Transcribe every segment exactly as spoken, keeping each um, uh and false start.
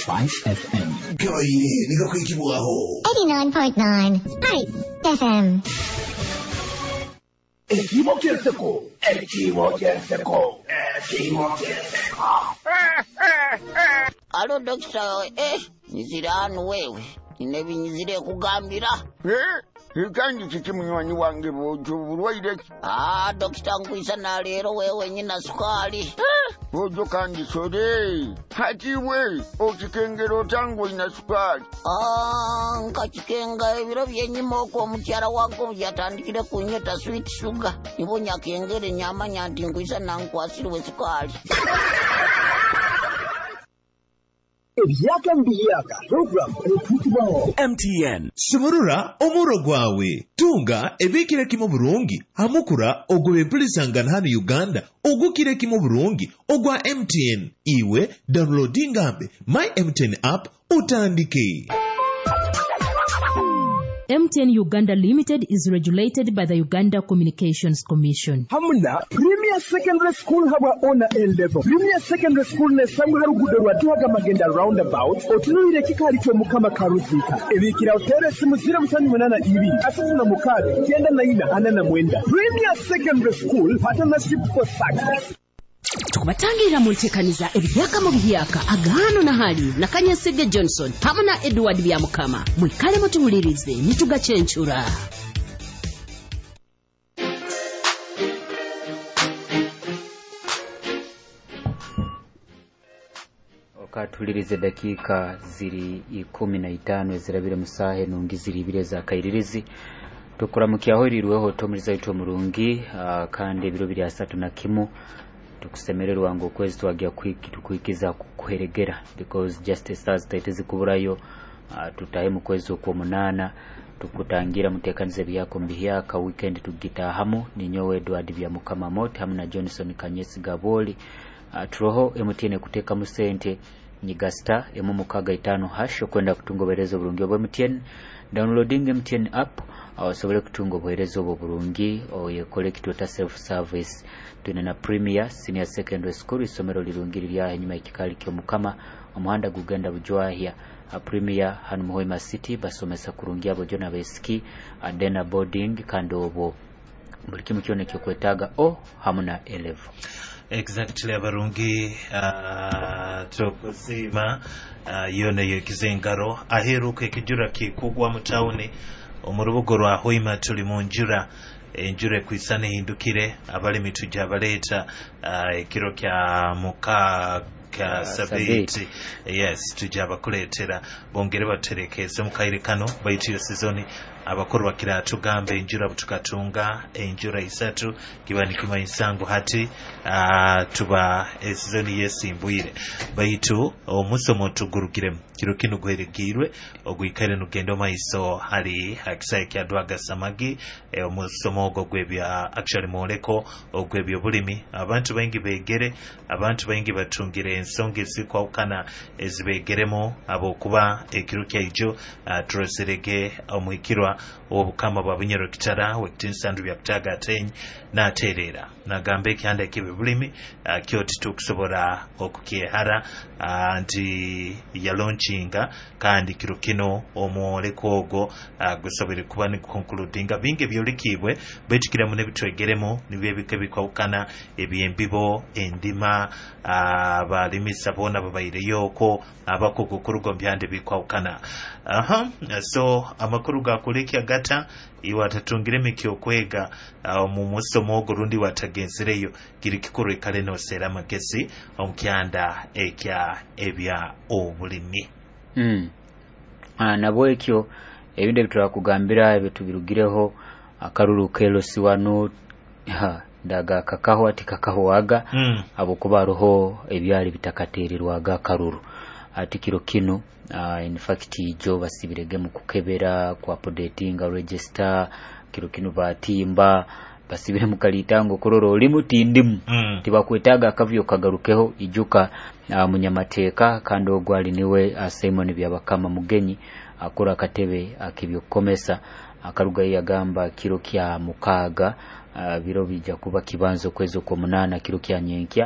five F M. Kawaii, nika kuikibu aho. eighty-nine point nine Spice F M. Ekimo kielseko. Ekimo kielseko. Ekimo kielseko. Alo dokita, eh, niziranu wewe. Ninebinyizire kugambira. Eh? Ikanji kiki munywanyi wange bojo bulwaire. Ah, dokita nkwisa na lero wewe nyina sukali. Eh, bojo kandi sore. Hati we, okikengero tango ina sukali. Ah, nkachikenga ebiro byenyimo ko mukyara wako yatandikire kunyeta sweet sugar. Ibonya kengere nyama nyanti nkwisa na nkwasirwe sukali. Ebyaka mbiyaka program etutubaho M T N Sumurura omuro gwawe tunga ebikire kimo burungi hamukura ogwe mpulisangana hano Uganda ogukire kimo burungi ogwa M T N iwe downloading ambe my M T N app utandike. M T N Uganda Limited is regulated by the Uganda Communications Commission. Hamuna Premier Secondary School haba ona A-level. Premier Secondary School ne sangwa harugudo rwatuhaga magenda roundabout. Otunuire kikali cho mukama karuzika. Ebikira utere simu zira msani mwenana ibiri. Asatu na mukari, kienda na ina, anana mwenda. Premier Secondary School, partnership for success. Tukubatangira multekaniza ebyaka mu byaka agano na hali na Kanyesege Johnson hamwe na Edward Byamukama mwikale mutuhulirize nituga chenchura. Okatulirize dakika ziri ikumi na itano ezirabire musahe nungi ziri ibire za kairirizi tukuramukiya aho ririweho tomuriza ito murungi uh, kandi ebiro biri asatu na kimu tukusemererwa ngo kwezi twagiye kwiki tukwikiza kuheregera because justice stars taitezi kuburayo uh, tutahe mu kwezi kwa munana tukutangira mutekanize byako mbihaka weekend tugitahamu ni nyowe Edward Byamukama Moti hamwe na Johnson Kanyesi Gaboli uh, turoho M T N kuteka musente ni gasta emu mukaga itano hash kwenda kutungobereza burungi obwo M T N downloading M T N app awasobole kutungobereza obwo burungi oye collect tota self service tuna na Premier Senior Secondary School isomero lirungiri lya nyuma ikikali kyo mukama omuhanda gugenda bujwahya a Premier hanu Muhima City basomesa kurungia bojo na beski adena boarding kando obo buli kimu kyone kyo kwetaga o hamuna eleven. Exactly abarungi uh, tokusima uh, yone yekizengaro aheruka ekijura kikugwa mu town omurubugo rwa Hoima tuli mu njura enjure kwisane hindukire abali mituja baleta uh, ekiro kya muka ka sabiti yes tujaba kuletera bongere baterekeze mu kaire kano bayitira season abakuru bakira tugambe enjura butukatunga enjura isatu kibani kima insangu hati uh, tuba season yesimbuire bayitu omusomo tugurugire kiro kino gweregirwe ogwikare nugendo maiso hari akisaye kya dwaga samagi e, omusomo ogo gwebya actually moleko ogwebyo bulimi abantu baingi begere abantu baingi batungire ensonge zikwa ukana ezibegeremo abo kuba ekiro kyajo uh, troserege omwikirwa obukama bwa bunyero kitara wekitinsandu bya kutaga atenyi na terera nagambe kyanda kibe bulimi uh, kyoti tukusobora okukyehara uh, nti ya launchinga kandi kiro kino omwoleko ogo uh, gusobere kuba ni concludinga binge byolikibwe betikira mu nebitwegeremo nibye bikebikwa ukana ebyembibo endima uh, balimisa bona babaire yoko abakoko kurugo byande bikwa ukana aha so amakuru ga kulekya gata iwatatungire mikyo kwega uh, mu musomo ogurundi watagenzereyo kirikikuru ikale no sera magesi omukyanda ekya ebya obulimi mm ah nabo ekyo ebinde bitwa kugambira ebitubirugireho akaruru kelo siwano ha daga kakaho ati kakaho waga mm. abo kubaroho ebyali bitakaterirwaga karuru ati kiro kino uh, in fact ijo basibirege mu kukebera kwa updating register kiro kino batimba basibire mu kalitango kororo limutindimu mm. tibakwetaga akavyo kagarukeho ijuka uh, munyamateka kandi ogwali niwe uh, Simon Byabakama mugenyi akora katebe akibyokomesa akaruga yagamba kiro kya mukaga uh, biro bija kuba kibanzo kwezo kwa munana kiro kya nyenkya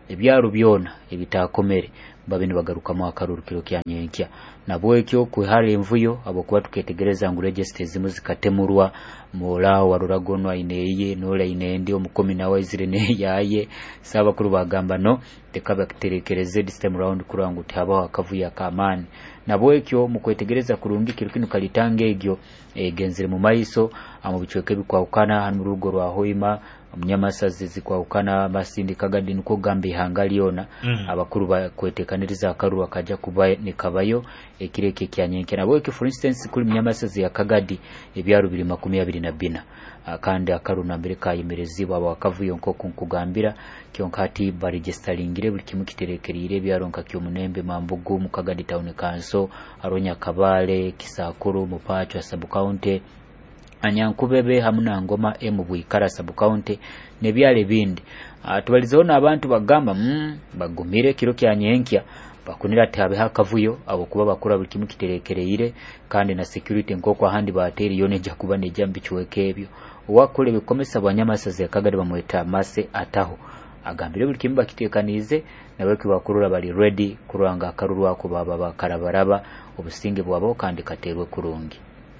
ebyaro byona ebitakomere babini bagarukamu akaruru kiro kya nyenkya nabwo ekyo kwehara envuyo abo kuba tuketegereza ngu register zimu zikatemurwa mola waruragono aineye nola inendi omukomi nawe izire ne yaye saba kuru bagamba no tekaba kiterekereze this time round kurangu taba akavuya kamani nabwo ekyo mukwetegereza kurungi kiro kinu kalitange egyo egenzere mu maiso amu bichweke bikwawukana hanu rugo rwa Hoima Mnyamasazi zikwawukana masindi kagadi nuko gambe hangaliona mm. abakuru bakwetekaniriza akaru akaja kuba nikabayo ekireke kyanyenke nabo ke for instance kuri Mnyamasazi ya kagadi ebyaro biri makumi abiri na bina kandi akaru nambere kayimerezibwa abakavuyo nko kunkugambira kyonkati bari gestalingire buri kimu kiterekerire byaronka kyo munembe mambugu mu kagadi town kanso aronya kabale kisakuru mupacho sub county Anyankubebe hamuna ngoma emu bwikara sub county ne byale bindi atubalizona abantu bagamba mm, bagumire kiro kya nyenkya bakunira tabe hakavuyo abo kuba bakura buli kimu kiterekereye kandi na security nkoko ahandi bateri yone ja kuba ne jambi chweke ebyo wakole bikomesa Banyamasazi yakagade bamweta mase ataho agambire buli kimu bakitekanize nawe kibakurura bali ready kuranga akaruru ako baba bakarabaraba obusinge bwabo kandi katerwe kurungi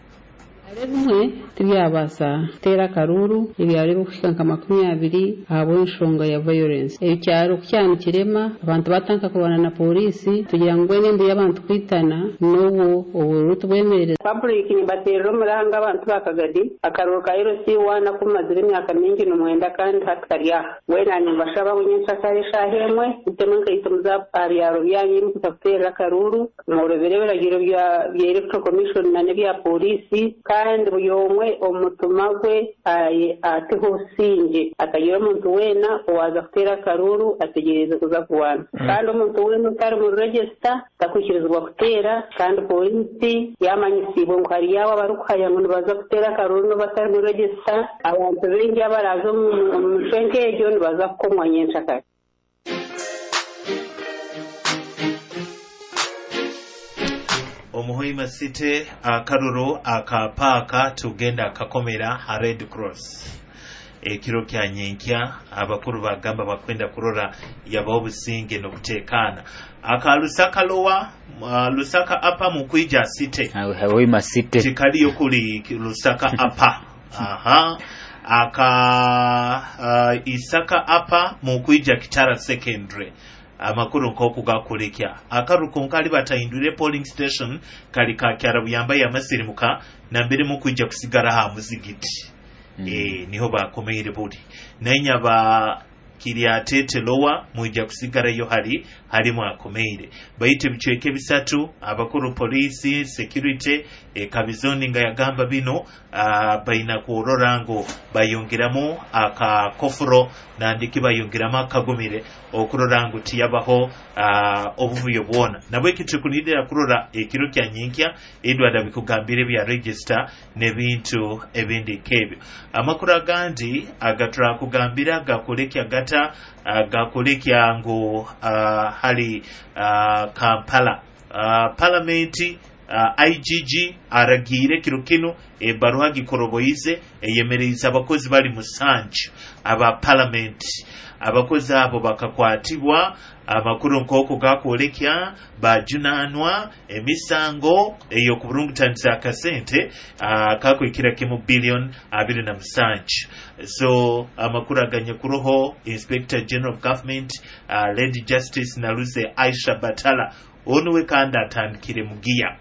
Rebumwe tubiyabasa tera karuru ibyari bukikanka makumi abiri abo nshonga ya violence ecyaro cyane kirema abantu batanka kubana na polisi tugira ngo n'indi y'abantu kwitana n'ubu uburutu bwemerere public ni batero muranga abantu bakagadi akaruru kairo si wana kumazire myaka mingi n'umwenda kandi hakariya wena ni bashaba bunyensha kare shahemwe utemanka itomuza ariyaro byanyi mutafera karuru mu rebere biragiro bya electoral commission na nebya polisi kandi buyomwe omutumagwe atiho singe akagira umuntu wena waza kutera karuru ategereza kuza kuwana kandi umuntu wena utari mu register takukirizwa kutera kandi polisi yamanyisibo ngo hari yawa barukaya ngo baza kutera karuru no batari mu register abantu bengi abarazo mu shenge ejo baza kukomwa nyensha kare Omuhoima City akaruru akapaka tugenda kakomera ha Red Cross ekiro kya nyenkya abakuru bagamba bakwenda kurora yabaho businge no kutekana akalusaka lowa uh, lusaka apa mu kwija City Omuhoima City tikali yokuli lusaka apa aha aka uh, isaka apa mu kwija Kitara Secondary amakuru nko kugakulekya akaruko nkali batahindure polling station kali ka kyarabu yambaye amasirimuka na mbere mu kujja kusigara ha muzigiti mm. eh niho bakomere buri nenya ba Kiriatete lowa mujja kusigara yo hari hari mu akomere bayite bichweke bisatu abakuru polisi security e kabizoni nga yagamba bino uh, baina kurorango bayongeramu aka kofuro nandiki bayongeramu akagumire okurorango tiyabaho uh, obuvuyo bwona nabwe kitukunidira kurora ekiro kya nyinkya Edward bikugambire bya register nebintu ebindi kebyo amakuru agandi agatura kugambira gakolekya gata uh, gakolekya ngo uh, hali uh, Kampala uh, parliamenti Uh, I G G aragire kirukino e baruha gikoroboyize eyemereza abakozi bali musanju aba parliament abakozi abo bakakwatibwa amakuru nkoko gakolekya bajunanwa emisango eyo ku Burungu tanisa akasente uh, kakwikira kimu billion abiri na musanju so amakuru aganye kuroho Inspector General of Government uh, Lady Justice Naluze Aisha Batala onwe kandi atandikire mugiya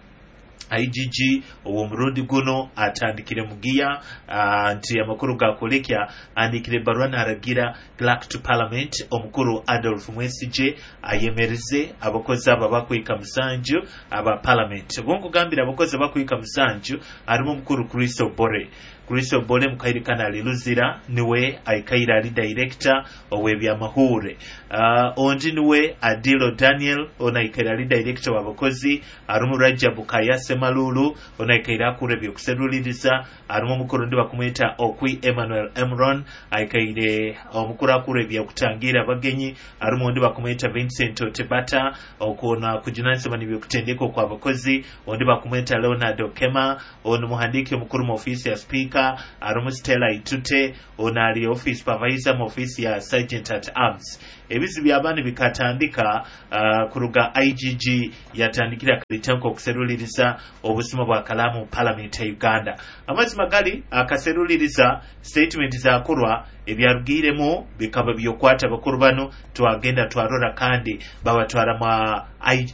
I G G uwo murundi guno atandikire mugiya uh, nti amakuru gakolekya andikire barwana aragira Black to Parliament omukuru Adolf Mwesije ayemereze abakozi aba bakwika musanju aba Parliament bongo gambira abakozi bakwika musanju arimo mukuru Kristo Bore Kristo Bole mukayirikana aliluzira niwe ayikaira ali director owebya mahure uh, ondi niwe Adilo Daniel onayikaira ali director wabakozi arumu Rajabu Kayase Malulu onayikaira akurebye kuseruliriza arumu mukuru ndi bakumweta Okwi Emmanuel Emron ayikaire omukuru akurebye kutangira abagenyi arumu ndi bakumweta Vincent Otebata okona kujinanisa nibyo kutendeko kwa abakozi ondi bakumweta Leonardo Kema onu muhandiki mukuru mu ofisi ya speaker Masinka arumu Stella Itute onali office supervisor mu office ya Sergeant at Arms ebizi byabani bikatandika uh, kuruga I G G yatandikira kalitanko okuseruliriza obusimo bwa kalamu Parliament ya Uganda amazima gali akaseruliriza statement za kurwa ebyarugiremu bikaba byokwata bakuru bano twagenda twarora kandi babatwara ma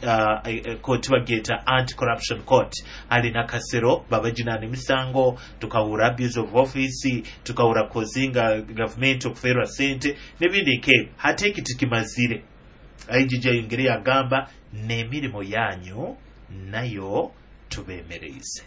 uh, court bageta anti corruption court ali nakasero babajinana misango tukawura abuse of office tukawura kozinga government okufera sente nebindi ke hateki tikimazire I G G yingire yagamba nemirimo yanyu nayo tubemereze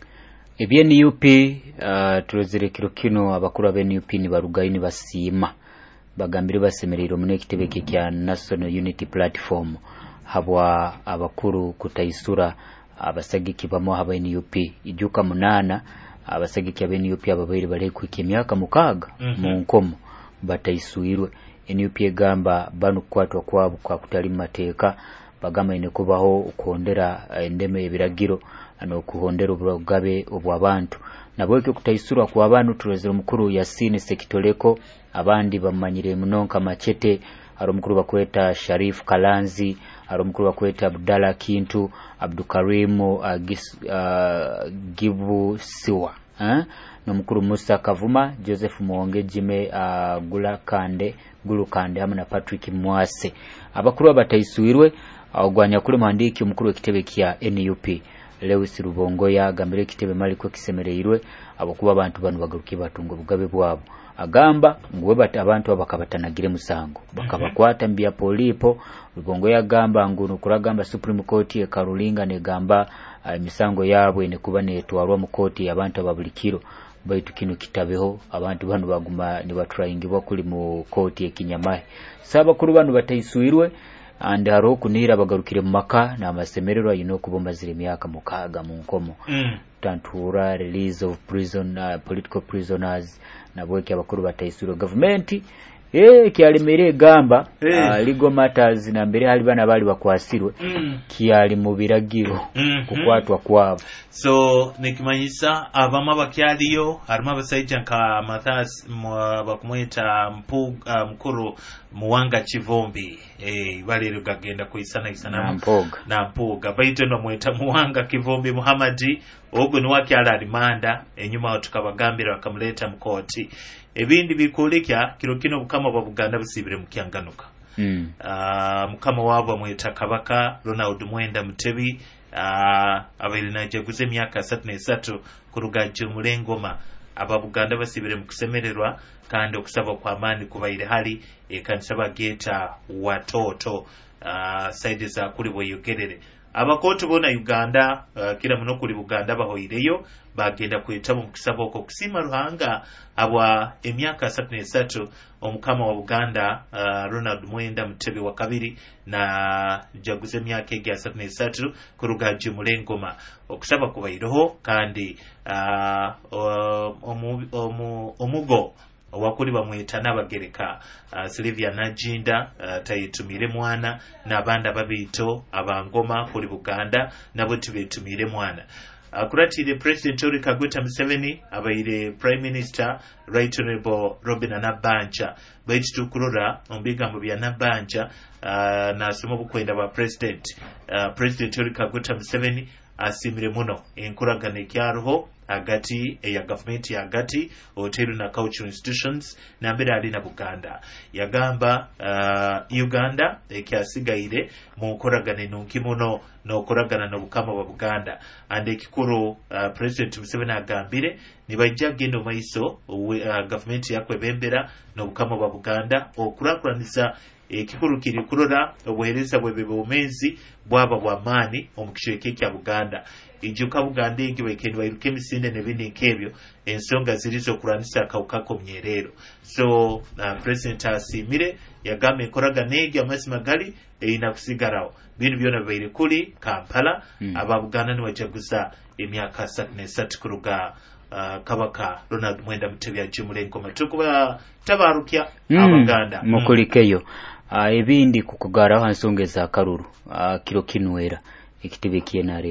ebye N U P uh, turezerekiro kino abakuru abe N U P ni barugaini basima bagambire basemerero mune kitebeke kya National Unity Platform habwa abakuru kutaisura abasagiki bamo haba N U P ijuka munana abasagiki abe N U P ababaire bale kwikimyaka mukaga mu mm -hmm. nkomo bataisuirwe N U P egamba banu kwatwa kwabo kwa kutali mateeka bagama ine kubaho ukondera endeme ebiragiro ano kuhondera obugabe obwabantu nabweke kutaisura kwa abantu turezero mukuru Yasini Sekitoleko abandi bamanyire munonka machete aro mukuru bakweta Sharif Kalanzi aro mukuru bakweta Abdalla Kintu Abdukarim uh, gis, uh, Gibu Siwa eh? no mukuru Musa Kavuma Joseph Muonge Jime uh, Gula Kande Gulu Kande hamwe na Patrick Mwase abakuru abataisuirwe awagwanya kule mandiki mukuru w'ekitebe kya N U P Lewis Rubongo yagambire kitebe mali ko kisemereirwe abakuba abantu banu bagaruki batungo bugabe bwabo agamba ngwe bata abantu abakabatanagire musango bakabakwata mbya polipo Rubongo yagamba ngunu kuragamba Supreme Court e Karulinga negamba uh, misango yabwe ne kuba netwarwa mu court abantu ababulikiro baitu kino kitabeho abantu banu baguma ni batrayingibwa kuli mu court e Kinyamahe saba kuru banu bataisuirwe and haro kunira bagarukire mu maka na amasemerero yino kubomba zire myaka mukaga mu nkomo mm. Tantura release of prison uh, political prisoners na bweke abakuru bataisuro government eh kialimere gamba hey. uh, legal matters na mbere hali bana bali bakwasirwe mm. kiali mu biragiro mm -hmm. kukwatwa kwabo so nikimanyisa abama bakyaliyo harima abasajja nka Mathas bakumweta mpu uh, mkuru Muwanga Kivombi eh balero gagenda kuisana isana na mpoga na mpoga baito no mweta Muwanga Kivombi Muhammadi ogwe ni wake ala alimanda enyuma tukabagambira bakamuleta mukoti ebindi bikolekya kiro kino bukama bwa Buganda busibire mu kyanganuka mm. uh, mukama wabo mweta Kabaka Ronald Mwenda Mutebi uh, abailina jaguze myaka thirty na three kuruga Jumulengoma aba Buganda basibire mu kusemererwa kandi okusaba kwa amani kubaire hali ekanisa bageta watoto uh, side za kuli boyogerere abakoto bona Uganda uh, kila muno kuli Buganda bahoireyo bagenda kweta mu kusaba oko kusima ruhanga abwa emyaka thirty na three omukama wa Buganda uh, Ronald Mwenda Mutebi wa kabiri na jaguze myaka ege thirty na three kuruga Jumulengoma okusaba kubaireho kandi uh, omu, omu, omugo wakuli bamweta nabagereka uh, Sylvia Najinda uh, tayitumire mwana nabanda babito abangoma kuli Buganda nabo tibetumire mwana akuratire President Yoweri Kaguta Museveni abaire Prime Minister Right Honorable Robin Nabbanja baitu kurora ombigambo bya Nabbanja uh, na somo bukwenda ba President uh, President Yoweri Kaguta Museveni asimire muno enkuragane kyaruho agati ya government ya agati hotel na cultural institutions na mbere ali na Buganda yagamba uh, Uganda ekyasigaire mu nkoragane nunkimuno no koragana no bukama wa Buganda ande kikuru uh, President Museveni agambire nibajja gendo maiso uh, government yakwe bembera no bukama wa Buganda okurakuranisa ekikuru kiri kurora obuhereza bwebe bomezi bwaba bwa mani omukisheke kya Buganda ijuka Buganda egiwe kendwa iruke misinde nebindi nkebyo ensonga zirizo kuranisa akawukako mnyerero so uh, President asimire yagame koraga negi amasima gali eina kusigarawo bintu byona baire kuli Kampala mm. aba Buganda ni wajaguza emyaka thirty na three kuruga Uh, Kabaka Ronald Mwenda Mutebi ya Jumulengoma tukuba tabarukya mm, Abaganda mukulikeyo mm. uh, ebindi kukugara hansonge za karuru uh, kiro kinwera ekitebe kienaremu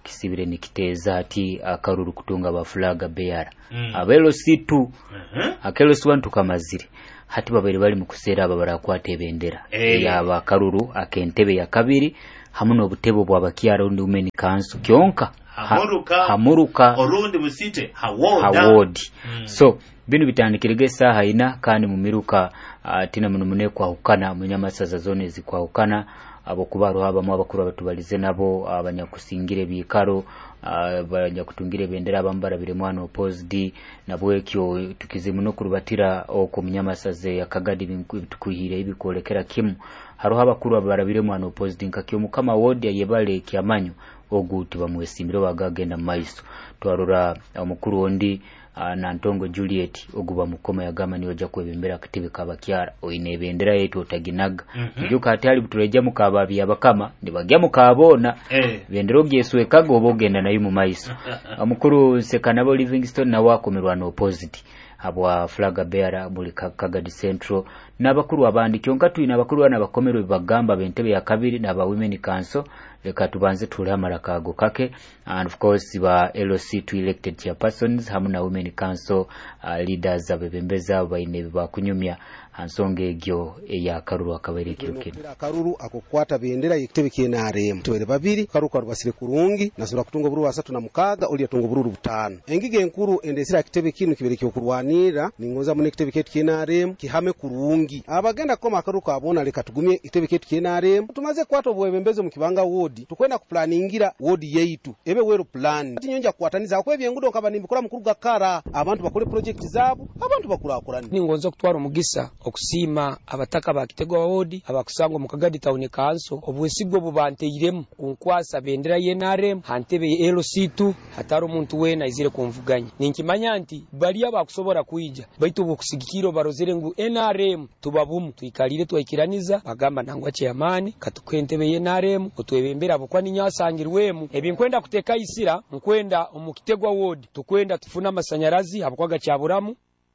kisibire nikiteeza ati akaruru kutunga ba flag bearer mm. abelo situ uh-huh. akelo swantu kamazire hati babiri bali mu kuseera ababara kwate bendera hey. yaba karuru akentebe ya kabiri hamuno obutebo bwa bakiara undi women council kyonka hamuruka hamuruka orundi busite hawoda hawodi mm. so bino bitandikirege saha ina kandi mu miruka uh, tina muno mune kwa hukana munyamasaza zone zikwa hukana abo kubaro haba mu abakuru batubalize nabo abanyakusingire bikaro abanyakutungire bendera abambara bire mwana opposed nabo ekyo tukizimu no kurubatira oko munyamasaze yakagadi bitukuhire ibikolekera kimu haro abakuru abarabire mwana opposed nkakyo mukama wodi yebale kyamanyo oguti bamwesimiro bagagenda maiso twarora omukuru ondi Uh, na Ntongo Juliet oguba mukoma ya gama niyo jakwebembera katibe kabakyara oine bendera yetu otaginaga mm-hmm. Njuka atali butureja mukababi yabakama nibagya mukabona eh. Bendera obyeswe kago obogenda nayo mu maiso omukuru Sekanabo Livingstone na wakomerwa no opposite abwa flag bearer buli Kagadi Central nabakuru abandi kyonka tuina bakuru bana bakomero bagamba bentebe ya kabiri naba women council leka tubanze tule amarakago kake and of course ba L O C to elected chairpersons hamuna women council uh, leaders abebembeza baine bakunyumya ansonge egyo eya karuru akabere kyokene karuru akokwata bendera yekitebe kyenarem tubere babiri karuka rwasire kurungi nasura kutunga buru wasatu na mukaga oli atunga buru butano engige enkuru endesira kitebe kinu kibere kyokurwanira ningoza mu kitebe ketu kyenarem kihame kurungi abagenda koma akaruka abona leka tugumye kitebe ketu kyenarem tumaze kwata obwebembezo mu kibanga wodi tukwenda kuplaningira wodi yeitu ebe wero plan ati nyonja kwataniza ko ebyengudo nkaba nimbikora mukuru gakara abantu bakole project zabo abantu bakura akurani ningonza kutwara umugisa okusima abataka bakitego wodi abakusango mu Kagadi Town Council obwesigwo bubanteiremu kunkwasa bendera yenarem hantebe L O C tu hataro muntu wena izire kumvuganya ninkimanya nti bali abakusobora kuija baitu bokusigikiro barozere ngu N R M tubabumu tuikalire twikiraniza bagamba nangwa chairman katukwentebe yenarem otwebembera bokwa ninyasangirwemu ebinkwenda kuteka isira nkwenda omukitegwa wodi tukwenda tufuna amasanyarazi abakwaga cyaburamu.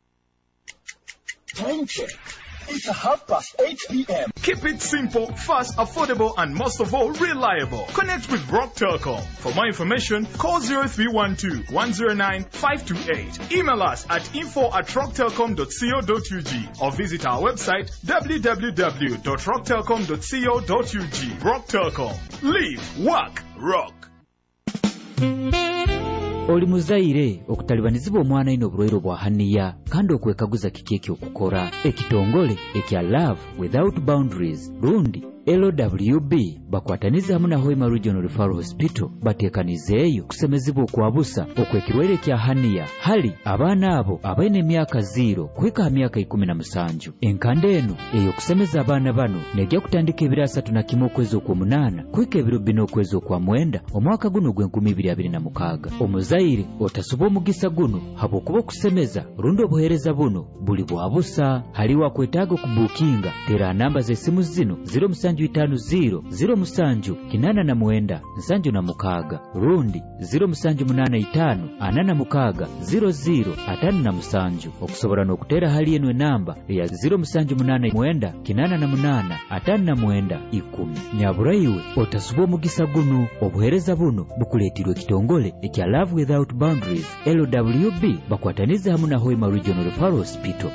Time check. It's a half past eight p.m. Keep it simple, fast, affordable, and most of all, reliable. Connect with Rock Telecom. For more information, call zero three one two, one zero nine, five two eight. Email us at info at rock telecom dot co dot u g or visit our website w w w dot rock telecom dot co dot u g. Rock Telecom. Live, work, rock. Oli muzaire okutalibanizibwa omwana ino obulwaire bwa haniya kandi okwekaguza kikeki okukora ekitongole ekya Love Without Boundaries lundi L W B bakwataniza hamu na Hoima Regional Referral Hospital batekanizeeyo kusemezibwa okwabusa okwekirwaire kya haniya hali abaana abo abaine emyaka zero kwika myaka ikumi na musanju enkande eno eyo kusemeza abaana bano nejja kutandika ebiro asatu na kimu okwezi okwomunana kwika ebiro bino okwezi okwamwenda omwaka guno gw'enkumi ibiri abiri na mukaaga omuzaire otasuba omugisa guno habwokuba okusemeza rundi obuheereza buno buli bwabusa haliwo akwetaaga okubuukinga tera namba z'essimu zino zero musanju itano zero zero musanju kinana na mwenda nsanju na mukaaga rundi zero musanju munana itano anana mukaaga zero zero atano na musanju okusobora n'okutera hali eno enamba ya zero musanju munana mwenda kinana na munana atano na mwenda ikumi nyabura iwe otasuba omugisa guno obuheereza buno bukuleetirwa ekitongole ekya Love Without Boundaries L W B bakwataniza hamu na Hoima Regional Referral Hospital.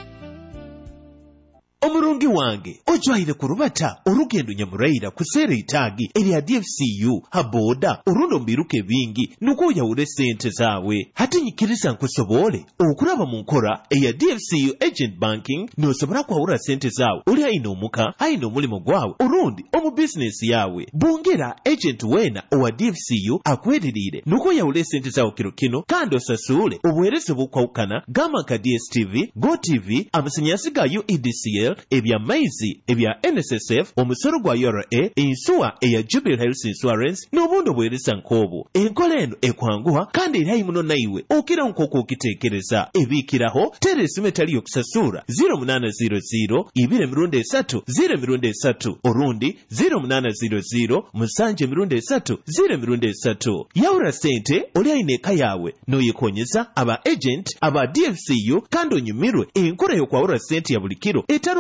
Omurungi wange ojwaire kurubata orugendo nyamuraira kusera itagi erya D F C U haboda urundo mbiruke bingi nuko yawure sente zawe hati nyikiriza nkusobole okuraba mu nkora eya D F C U agent banking no sobora kwawura sente zawe uli aino muka aino mulimo gwawe urundi omu business yawe bongera agent wena owa D F C U akwedirire nuko yawure sente zawe kiro kino kandi osasule obuhereze bukwawukana gama ka D S T V Go T V amasanyasi ga U E D C L ebya maizi ebya N S S F omusoro gwa U R A insuwa eya Jubilee Health Insurance n'obundo bweresa nkobo enkola eno ekwanguha kandi eri muno naiwe okira nkoko okitekereza ebikiraho teresi metali yokusasura zero munana zero zero ibire mirundi esatu zero mirundi esatu orundi zero munana zero zero musanje mirundi esatu zero mirundi esatu yaura sente oli aineka yawe noyekonyeza aba agent aba D F C U kandi onyumirwe enkola yokwawura sente ya bulikiro etaro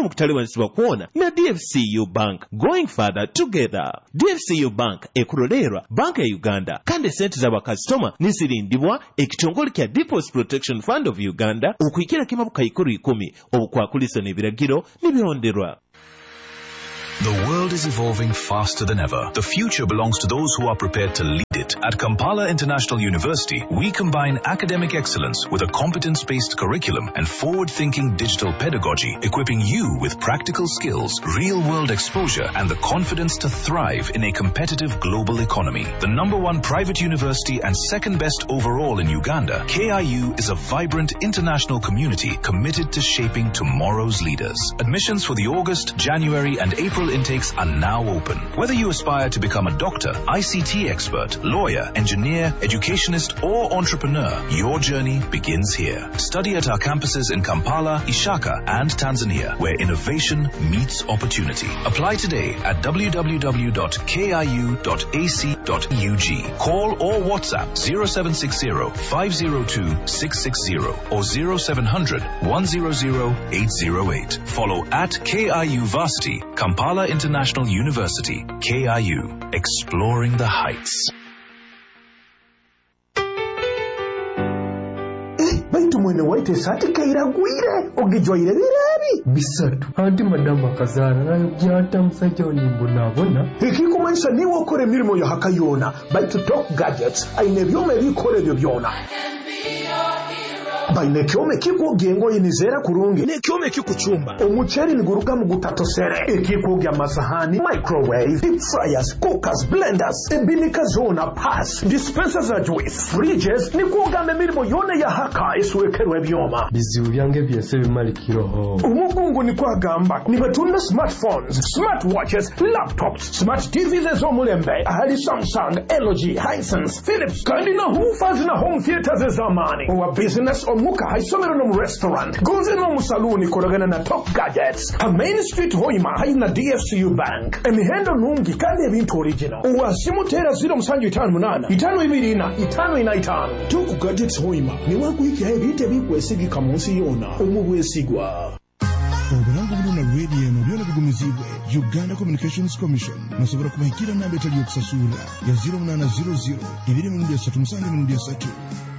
mukutalibanisibwa kuona na D F C U Bank. Going further together. D F C U Bank ekulolerwa banka ya Uganda kandi sente za bakasitoma nisirindibwa ekitongole kya Deposit Protection Fund of Uganda okwikira kimabuka ikuru ikumi obukwakuliso n'ebiragiro n'ebionderwa. The world is evolving faster than ever. The future belongs to those who are prepared to lead it. At Kampala International University, we combine academic excellence with a competence-based curriculum and forward-thinking digital pedagogy, equipping you with practical skills, real-world exposure, and the confidence to thrive in a competitive global economy. The number one private university and second best overall in Uganda, K I U is a vibrant international community committed to shaping tomorrow's leaders. Admissions for the August, January, and April intakes are now open. Whether you aspire to become a doctor, I C T expert, lawyer, engineer, educationist, or entrepreneur, your journey begins here. Study at our campuses in Kampala, Ishaka, and Tanzania, where innovation meets opportunity. Apply today at w w w dot k i u dot a c dot u g. Call or WhatsApp zero seven six zero, five zero two, six six zero or zero seven zero zero, one zero zero, eight zero eight. Follow at K I U Varsity, Kampala International University, K I U, exploring the heights. Baitu mwene waite sati kaira gwire ogijwaire birabi bisatu anti madama kazana nayo byata musajja onimbo nabona ikikumanisha niwo kore mirimo yo hakayona baitu Top Gadgets aine byome bikore byo byona baine kyome kikugengo inizera kurungi ne kyome kikuchumba omucheri niguruka mu gutatosere ekikugya masahani microwave deep fryers cookers blenders ebinika zona pass dispensers za juice fridges nikugame mirimo yone ya haka iswekerwe byoma bizibu byange byese bimalikiroho umugungu ni kwagamba nibatunda smartphones smartwatches laptops smart T Vs zo mulembe ahali Samsung L G Hisense Philips kandi na hoofers na home theaters zamani wa business muka haisomero no mu restaurant goze no mu saluni koragana na Top Gadgets a Main Street Hoima haina D F C U Bank emihendo nungi kandi ebintu original uwasimu tera zero musanju itanu munana itanu ibiri na itanu ina itanu Top Gadgets Hoima ni wakuhiki ebite bikwesigika munsi yona omubwesigwa obulango buno na radio eno byona bigumizibwe Uganda Communications Commission nasobora kubahikira namba etali okusasula ya zero munana zero zero ibiri mu ndya satu musange mu ndya satu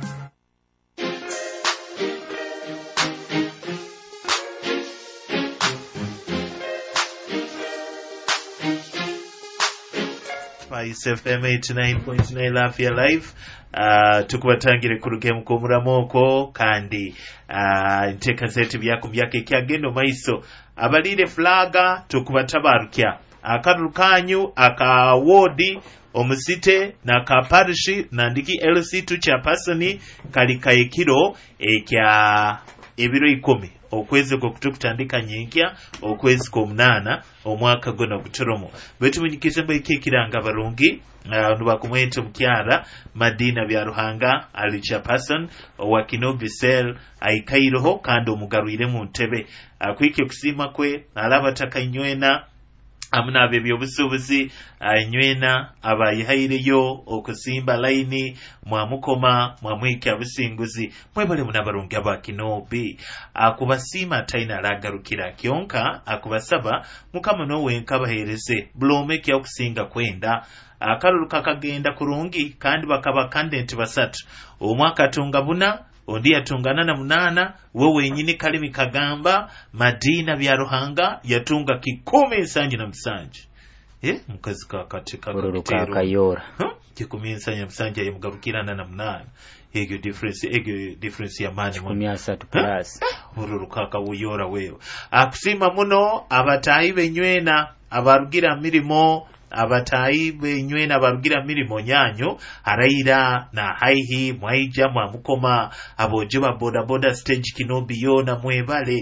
Spice F M eighty-nine point nine Lafia Live. Uh, tukubatangire kuruke mkomuramoko kandi uh, nteka zeti byako byake kyagendo maiso abalire flaga tukubatabarukya akaruru kanyu aka wodi omusite na ka parishi nandiki L C two chairperson kali kayekiro ekya ebiro ikumi okwezi ko kutukutandika nyenkya okwezi ko munana omwaka gona kuturomo betu munyikise mbe kekiranga barungi uh, nuba kumwete mukyara Madina bya Ruhanga ali chairperson wa Kinobi Cell aikairoho kandi omugaruire mu ntebe akwike uh, kusima kwe alaba takanywena amuna abebyo obusubuzi anywena abayihayireyo okusimba laini mwamukoma mwamwiki abusinguzi mwebale munabarungi abakinobi akubasima taina lagarukira kyonka akubasaba mukama nowe nkabahereze blome kya okusinga kwenda akalulu kakagenda kurungi kandi bakaba candidate basatu omwaka tunga buna ondi yatungana na munana wewe nyini kalimi kagamba Madina bya Ruhanga yatunga kikumi nsanji na msanji eh mukazi ka katika kayora huh? kikumi nsanji na msanji ya mugabukirana na munana ego difference ego difference ya mani kumi asatu plus ururu kaka uyora wewe akusima muno abatayi benywena abarugira mirimo abatayi benywena barugira mirimo nyanyo haraira na haihi mwaija mwamukoma aboje ba boda boda stage Kinobi yona mwebale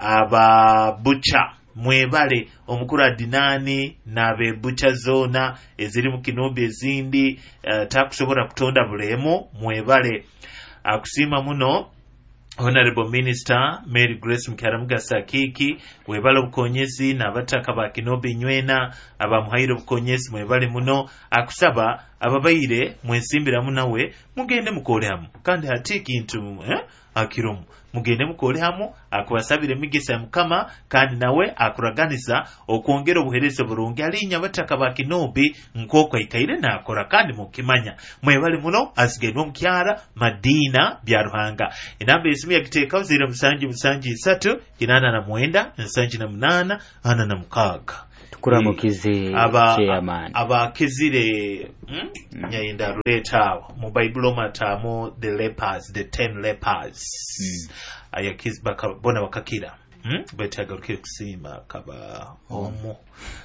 ababucha mwebale omukura dinani na be bucha zona eziri mu Kinobi ezindi uh, takusobora kutonda bulemo mwebale akusima muno Honorable Minister Mary Grace Mukaramuga Sakiki webale obukonyezi n'abataka ba Kinobi nywena abamuhairo obukonyezi mwebale muno akusaba ababaire mwensimbiramu nawe mugende mukole hamu kandi hati kintu eh akirumu mugende mukole hamu akubasabire migisa mukama kandi nawe akuraganiza okwongera obuhereze burungi alinya bataka ba Kinobi nkoko ikaire nakora kandi mukimanya mwebale muno asigedwa mukyara Madina bya Ruhanga inamba esimu yakiteeka zero musanji musanji tatu kinana na mwenda nsanji na munana ana na mukaga tukuramukize chairman aba kizire hmm? mm. Nyayinda ruleta mu Bible matamu the lepers the ten lepers mm. ayakiz bakabona bakakira hmm? betagaruke kusima kaba omu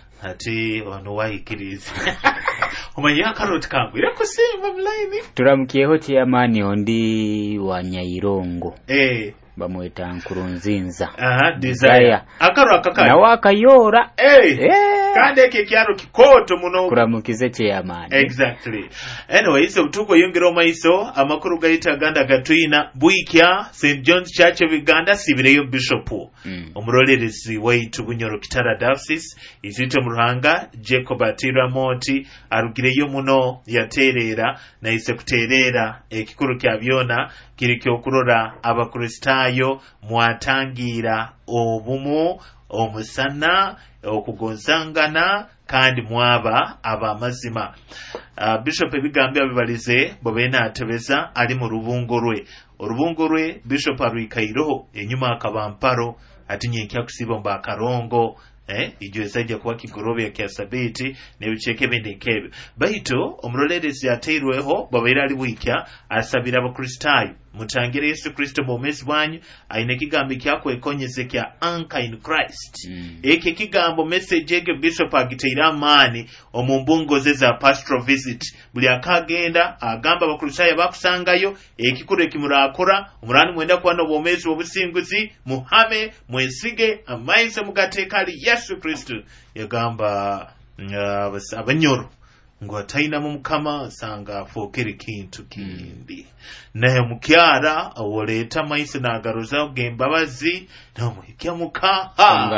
ati wano wayikiriza omanya karoti kangu ira kusima mlaini turamukiyeho chairman ondi wa Nyayirongo eh bamweta Nkurunzinza aha desire akaro akakara na wakayora eh hey. Kande ke kyaro kikoto muno kuramukize chairman exactly anyway so tuko yongero maiso amakuru gaita ganda gatwina buikya Saint John's Church of Uganda sibireyo bishop mm. omurolelezi waitu Bunyoro Kitara Diocese izito mu Ruhanga Jacob Atira Moti arugireyo muno yaterera na ise kuterera ekikuru kya byona kirikyo kurora abakristayo mwatangira obumu omusana okugonzangana kandi mwaba abamazima uh, Bishop ebigambye abibalize bobena atebeza ali mu rubungo rwe urubungo rwe Bishop arwikairoho enyuma akabamparo atinye nkya kusiba mba akarongo eh ijwezajja kuba kigorobe ya kiasabiti nebicheke bende kebe baito omurolelezi ateirweho babaira ali bwikya asabira abakristayo mutangire Yesu Kristo bomezi bwanyu aine kigambo kyako ekonyeze kya anchor in Christ mm. eke kigambo message ege Bishop agiteira mani omumbungoze za pastoral visit buli akagenda agamba abakristayo bakusangayo ekikuru ekimurakora umurani mwenda kwana bomezi obusinguzi muhame mwesige amaise mugatekali Yesu Kristo yagamba uh, abanyoro ngo ataina mu mukama sanga fokere kintu kindi mm. naye mukyara awoleta maise nagaruza gembabazi namukya muka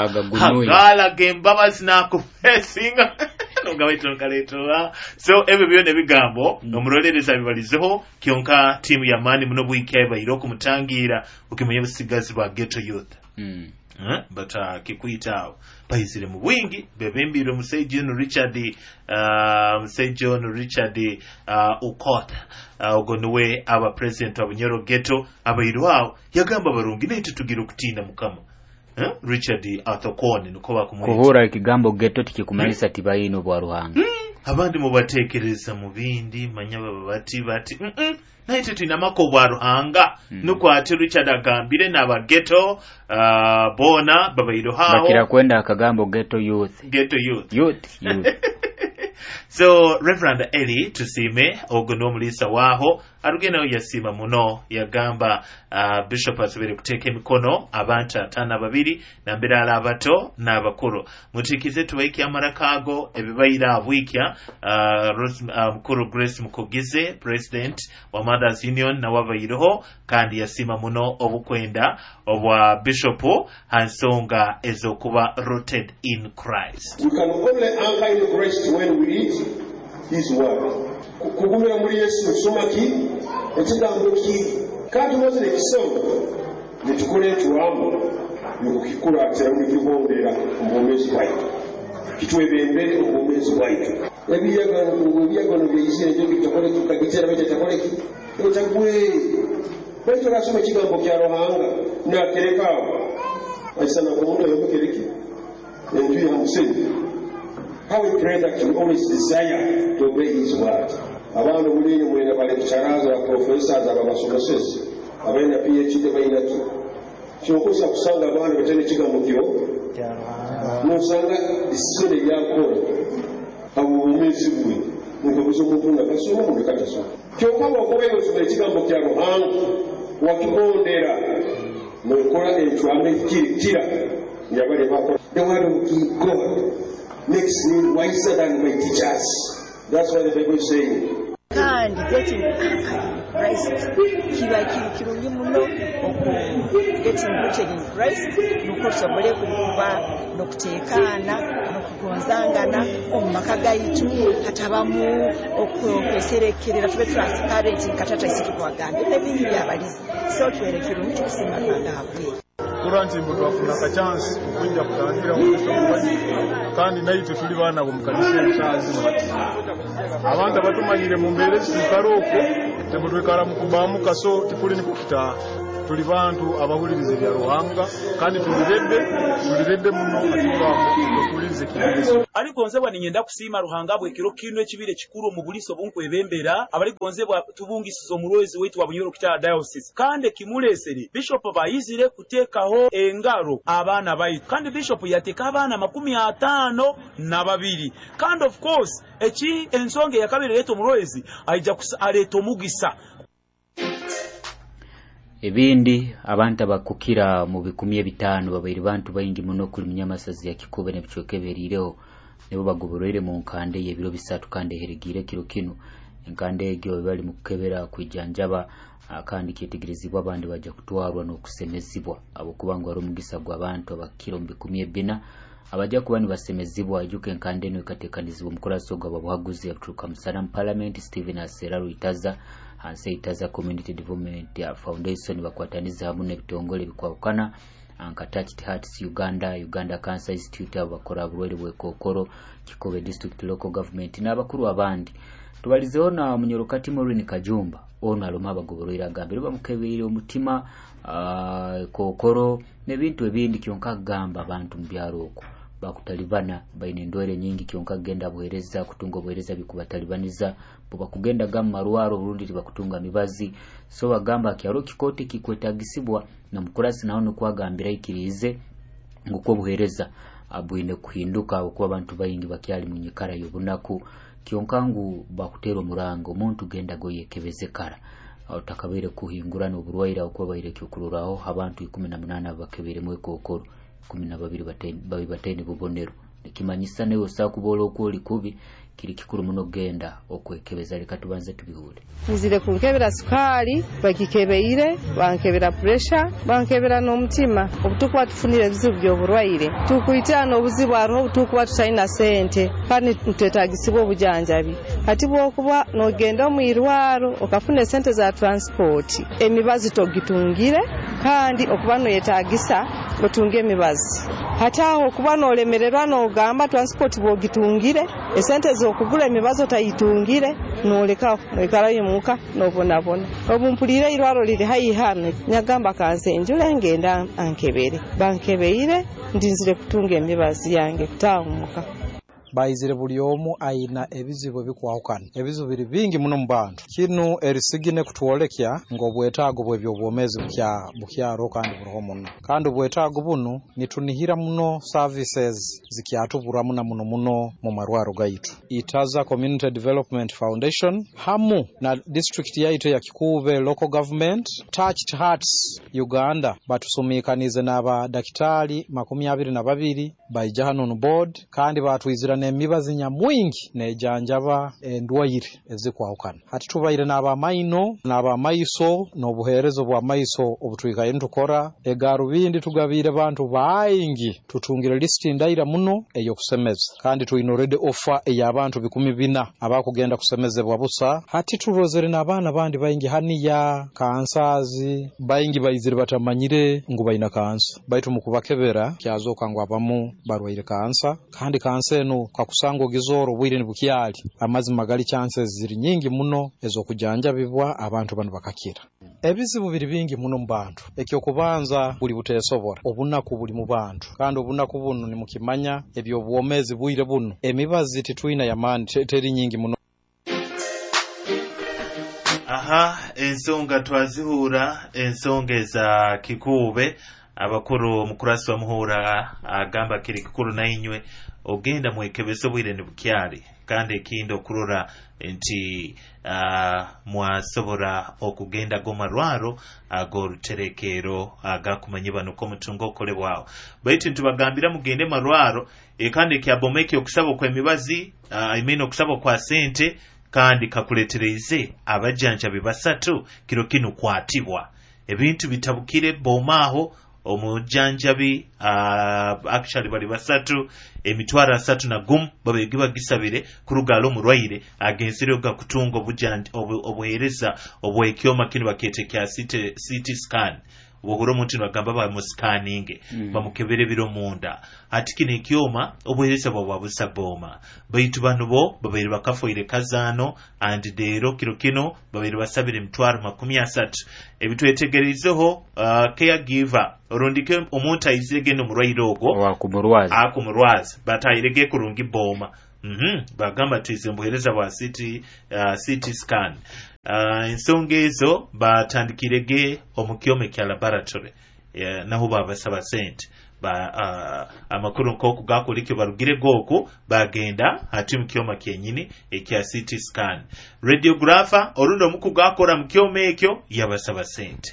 ngala gembabazi nakufesinga nogawito kaleto so ebe byone bigambo omuroleleza mm. bibalizeho kyonka timu ya mani muno bwikeba iroko mutangira ukimenya busigazi ba ghetto youth mm. Huh? But uh, kikuita paisire mu bwingi bebembiro Musei John Richard uh Musei John Richard uh ukota uh, ugonwe aba president wa Bunyoro ghetto abairwao yagamba barungi nete tugira kutinda mukama huh? Richard Athokone nuko bakumwe kuhura ikigambo ghetto tikikumanisa hmm? tibayino bwa Ruhanga hmm? abandi mu batekereza mu bindi manyaba babati bati mm -mm. naite tuna mako bwa Ruhanga mm. nuko ati Richard agambire naba ghetto uh, bona babairo hao bakira kwenda akagambo ghetto youth ghetto youth youth, youth. So Reverend Eli tusime ogono mulisa waho arugena yasima muno yagamba uh, Bishop asubire kuteka emikono abantu atana babiri na mbirala abato n'abakuru mutikize tuwaiki amarakago ebibayira abwikya uh, mukuru uh, Grace Mukogize president wa Mothers Union na wabayiroho kandi yasima muno obukwenda obwa Bishop hansonga ezokuba rooted in Christ. We can only anchor in Christ when we read his word. Kugumira muri Yesu nsoma ki ekigambo ki kandi mwaze ekisonga nitukole tuwamu nukukikula atera nikibondera omwezi waitu kitwebembere omwezi waitu ebiyagano kubiyagano byeyise njo kitokole tukagitera bete takoleki etagwe bete rasoma kigambo kya Ruhanga na kerekawo ayisana kumuntu yomukereki enju ya musenyi. How we pray that you always desire to obey his word. Abantu bulini mwena bale kucharaza professors ababasomesezi abena PhD bayina tu kyokosa kusanga abantu betene kigambo kyo musanga isire yakora abo bumezi bwe mukobuzo muntu nakasoma mu bikataso kyokawa kubeyo sube kigambo kya Ruhanga wakibondera nokola entwame kira yabale bako the word of God makes me wiser than my teachers. That's what the Bible is saying. Kandi getting Christ kiba kiri kirungi muno getting rooted in Christ nuko sobole kuba nokutekana tugonzangana omu maka gaitu hatabamu okweserekerera tube transparent nkatata isi tukwagambe ebintu byabalizi so twerekere omuti kusinga twagabwe kuranti mbu twafuna akachansi okujja kutangira omusozi kandi naitwe tuli baana bomukanisa ekyazi abantu abatumanyire mu mbeera ezituukarooko tebutwekala mu kubaamu kaso tikuli nikukita tuli bantu abahuliriza ebya Ruhanga kandi tuliredde tuliredde muno atubaamu okuwuliriza ekibireso aligonzebwa ninyenda kusiima Ruhanga bwekiro kino ekibire kikuru mu buliso bunkwebembera abaligonzebwa tubungisiza omulwezi wetu wa Bunyoro Kitala Diocese kandi kimulesere Bishop bayizire kuteekaho engalo abaana baitu kandi Bishop yateeka abaana makumi ataano na babiri kandi of course eki ensonga yakabiri leto omulwezi aija kusaleeta omugisa ebindi abantu abakukira mu bikumi ebitaano babaire bantu bayingi muno kuli munyamasazi ya Kikuube ne bicoke berireho nebo bagoborere mu nkande y'ebiro bisatu kandi herigire kiro kino enkande egyo bali mu kukebera kwijanjaba kandi kitegerezibwa abandi baje kutwarwa no kusemezibwa abo kubangwa ro mugisa gwa abantu abakiro mu bikumi ebina abajja kuba nibasemezibwa ajuke enkande no katekanizibwa mukuraso gwa babuhaguzi abturuka mu Salam Parliament Stephen Asera Ruitaza Hanse Itaza Community Development Foundation bakwataniza hamwe n'ebitongole bikwakana Untouched Hearts Uganda Uganda Cancer Institute abakora burwere bwekokoro Kikobe District Local Government n'abakuru abandi tubalizeho na munyorokati Maureen Kajumba ono aloma abagoboroira agambira bamukebere umutima uh, kokoro n'ebintu ebindi kyonka gamba abantu mbyaroko bakutalibana baine ndwere nyingi kyonka genda buhereza kutunga buhereza bikubatalibaniza buba kugenda gama maruaro Burundi bakutunga mibazi so bagamba kyaro kikote kikwetagisibwa na mukurasi naone kwagambira ikirize nguko buhereza abuine kuhinduka uko abantu bayingi bakyali munyikara yobunaku kyonkangu bakutero murango muntu genda goyekebezekara utakabere kuhingura no burwaira uko bayire kyokururaho abantu ikumi na munana bakebere mu kokoro kumi na babiri bateni bateni bubonero nikimanyisa ne osakubolo okoli kubi kiri kikuru muno genda okwekebeza reka tubanze tubihure nzire kunkebera sukali bakikebeire bankebera pressure bankebera no mutima obutukwa tufunire bizibu byo burwaire tukuitana obuzibu aroho obutukwa tutaina sente kandi tutetagisibwa obujanjabi kati bwokuba no genda mu irwaro okafune sente za transport emibazi togitungire kandi okuba no yetagisa otunge emibazi hataho kuba no lemererwa no gamba transport bogitungire esente zo okugula emibazo tayitungire noleka ekarayo muka nobona bona obumpulire irwaro liri hayihane nyagamba kanze njule ngenda ankebere bankebeire ndinzire kutunga emibazi yange kutawumuka bayizire buli omu aina ebizibu bikwahukana ebizibu biri bingi muno mu bantu kino erisigine kutwolekya ng'obwetaago bwe by'obwomezi bukya bukyaro kandi buroho muno kandi obwetaago buno nitunihira muno services zikyatubura muno muno muno mu marwaro gaitu Itaza Community Development Foundation hamu na district yaitu ya Kikuube Local Government Touched Hearts Uganda batusumikanize n'aba dakitali makumi abiri na babiri bayijahano board kandi batwizira n'emibazi nyamwingi nejanjaba endwaire ezikwahukana hati tubaire n'aba maino n'aba maiso n'obuherezo bwa maiso obutwikaye ntukora egaru bindi tugabire bantu baingi tutungire list ndaira muno eyo kusemeza kandi tuino ready offer ey'abantu bikumi bina abakugenda kusemezebwa busa hati turozere n'abana bandi baingi haniya kansazi baingi bayizire batamanyire ngo bayina kansa baitu mukubakebera kyazoka ngo abamu barwaire kansa kandi kansa eno kakusango gizoro bwire ni bukyali amazi magali chances ziri nyingi muno ezo kujanjabibwa abantu bano bakakira ebizibu biri bingi muno mu bantu ekyo kubanza buli butesobora obunaku buli mu bantu kandi obunaku buno ni mukimanya ebyo bwomezi bwire buno emibazi titwina yamani teri nyingi muno. Aha ensonga twazihura ensonga za Kikuube abakuru mukurasi wa muhura agamba kiri kikuru na inywe ogenda mwekebezo bwire ni bukyali kandi ekindi okurora nti uh, mwasobora okugenda gomarwaro agoruterekero agakumanyibwa nuko mutungo okolebwawo baitu ntubagambira mugende marwaro e kandi kyabomeke okusaba kwa emibazi uh, I mean okusaba kwa sente kandi kakuletereze abajanja bibasatu kiro kino kwatibwa ebintu bitabukire bomaho omujanjabi uh, actually bali basatu emitwaro asatu na gumu babege bagisabire ku lugalo omulwaire agenzere ga kutunga obujanja obuhereza obwekyoma kino bakete kya C T scan obugoro omuntu bagamba ba mu scanning mm. bamukebere biro munda ati kino ekyoma obuhereza bwa busaboma baitu bano bo babere bakafoire kazano and dero kiro kino babere basabire emitwaro makumi asatu ebitwetegerizeho uh, caregiver orondike omuntu ayizege no mulwaire ogo wakumurwaza akumurwaza batayirege kurungi boma mhm bagamba tuize mbuhereza bwa city uh, city scan uh, ensonga ezo batandikirege omukyome kya laboratory uh, naho babasaba sente ba uh, amakuru nkoku gakolike barugire goko bagenda hati mukyoma kyenyini ekya C T scan radiographer orundo muku gakora mukyome ekyo yabasaba sente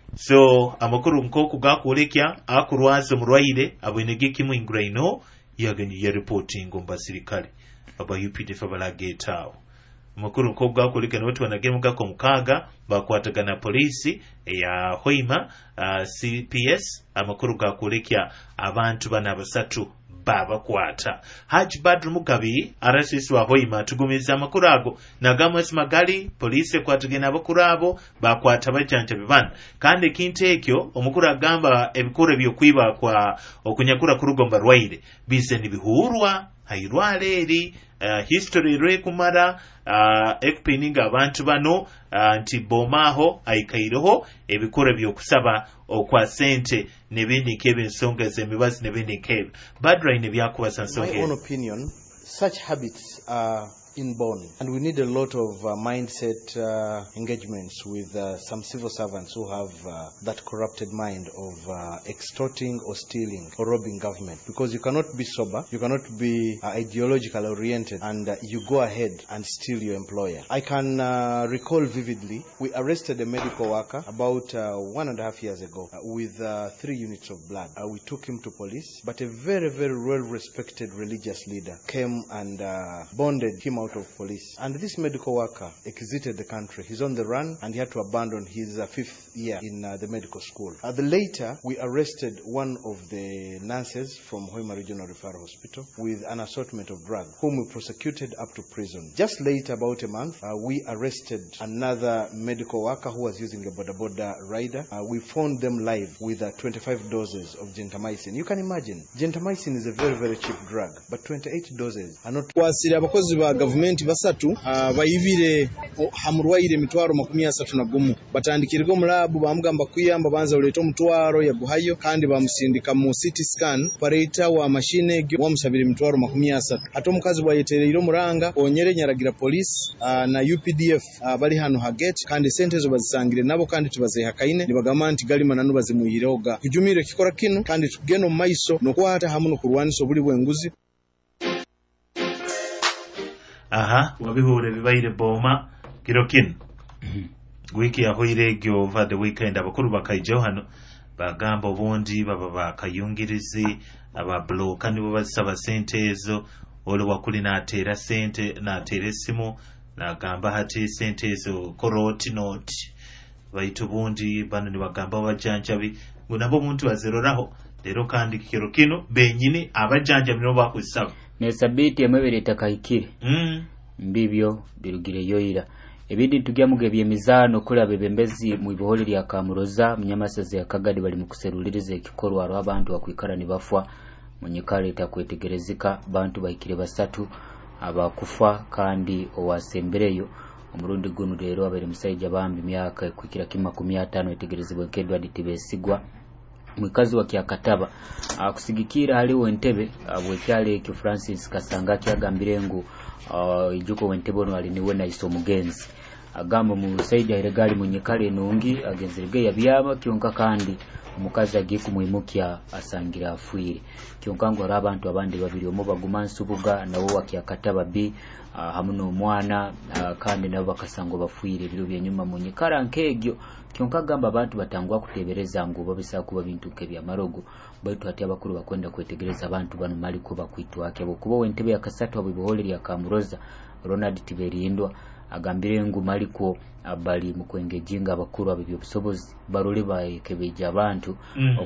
so amakuru nkoku gakolekya akurwaza mulwaire abwenege kimu ingraino yagenye ya reporting ombasirikali aba U P D F balagetawo amakuru nkoku gakolekya n'otu banagemu gako mukaga bakwatagana polisi ya Hoima uh, C P S amakuru gakolekya abantu bana basatu baba kwata Haji Badru Mugabi arasisi wa Hoima tugumiza amakuru ago nagamwesi magali polisi kwatagana abakuru abo bakwata bajanja bibana kandi kinte ekyo omukuru agamba ebikore byo kwiba kwa okunyakura kurugomba rwaire bise nibihurwa hairwale eri uh, history rwe kumara uh, ekupininga abantu bano uh, nti bomaho aikairoho ebikore byo kusaba okwa sente nebindi kebe nsonga zemibazi nebindi kebe badra ne byakubaza nsonga. My own opinion, such habits are inborn, and we need a lot of uh, mindset uh, engagements with uh, some civil servants who have uh, that corrupted mind of uh, extorting or stealing or robbing government, because you cannot be sober, you cannot be uh, ideologically oriented, and uh, you go ahead and steal your employer. I can uh, recall vividly, we arrested a medical worker about uh, one and a half years ago uh, with uh, three units of blood. Uh, we took him to police, but a very, very well-respected religious leader came and uh, bonded him out of police, and this medical worker exited the country. He's on the run, and he had to abandon his uh, fifth year in uh, the medical school. Uh, the later, we arrested one of the nurses from Hoima Regional Referral Hospital with an assortment of drugs, whom we prosecuted up to prison. Just later, about a month, uh, we arrested another medical worker who was using a boda boda rider. Uh, we found them live with uh, twenty-five doses of gentamicin. You can imagine, gentamicin is a very, very cheap drug, but twenty-eight doses are not. Gavumenti basatu uh, bayibire hamurwaire mitwaro makumi asatu na gumu batandikirwa mulabu bamugamba kuyamba banza uleto mutwaro ya guhayo kandi bamusindika mu C T scan pareta wa machine gyo wamusabire mitwaro makumi asatu ato mukazi bwayeterero muranga onyere nyaragira police uh, na U P D F uh, bali hano hagate kandi sente zo bazisangire nabo kandi tubaze hakaine nibagamanti gali mananu bazimuyiroga kujumire kikora kino kandi tugeno maiso no kwata hamuno kurwaniso buli bwenguzi. Aha, wabihure bibaire boma kirokin. Wiki ya hoire gyo over the weekend abakuru bakaijo hano bagamba obundi baba bakayungirizi aba block kandi bo basaba sente ezo ole wakuli na atera sente na atera simu na gamba hati sente ezo koroti note baitu bundi bano ni bagamba bajanjabi nabo omuntu azeroraho lero kandi kirokino benyini abajanjabi no bakusaba nesabiti yamebere takayikire mm mbibyo birugire yoira ebindi tugyamuge byemizano kuri abebembezi mu bibohole lya Kamuroza munyamasaze ya Kagadi bali mu kuseruliriza ekikorwa aro abantu bakwikarani bafwa munyikale takwetegerezika bantu bayikire basatu abakufa kandi owasembereyo omurundi guno rero abere musayija bambi myaka kwikira kimakumi atano etegerezibwa Edward Tibesigwa mwikazi wa Kyakataba akusigikira hali wentebe abwekyale ki Francis Kasanga kyagambirengu uh, ijuko wentebe no ali niwe na iso mugenzi agamba mu saidi ilegali munyekale nungi agenzerege yabyaba kyonka kandi omukazi agiku muimukya asangira afuire kyonkango ara abantu abandi babiri omo bagumansu buga nawo wa Kyakataba B uh, hamuno omwana uh, kandi nabo bakasango bafuire biro byenyuma munyekara nkegyo kyonka gamba abantu batangwa kutebereza ngo babisa kuba bintu kebya marogo baitu ati abakuru bakwenda kwetegereza abantu bano mali kuba kwitu wake abo kuba wentebe yakasatu abibohole ya Kamuroza Ronald Tiberindwa agambire ngo mali ko abali mu kwengejinga abakuru abibyo busobozi barole bae kebeja abantu mm.